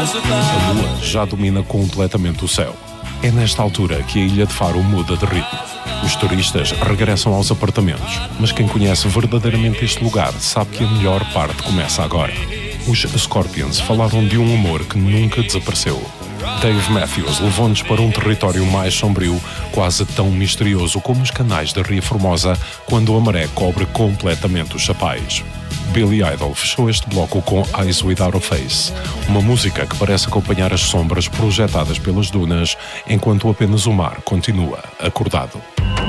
A lua já domina completamente o céu. É nesta altura que a Ilha de Faro muda de ritmo. Os turistas regressam aos apartamentos, mas quem conhece verdadeiramente este lugar sabe que a melhor parte começa agora. Os Scorpions falaram de um amor que nunca desapareceu. Dave Matthews levou-nos para um território mais sombrio, quase tão misterioso como os canais da Ria Formosa, quando a maré cobre completamente os chapais. Billy Idol fechou este bloco com Eyes Without a Face, uma música que parece acompanhar as sombras projetadas pelas dunas, enquanto apenas o mar continua acordado.